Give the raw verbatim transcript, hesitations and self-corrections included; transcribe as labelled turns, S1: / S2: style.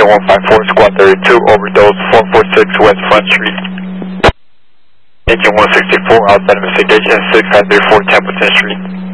S1: Agent one five four, Squad thirty-two, overdose four forty-six West Front Street. Agent one sixty-four, outside investigation, six five three four Templeton Street.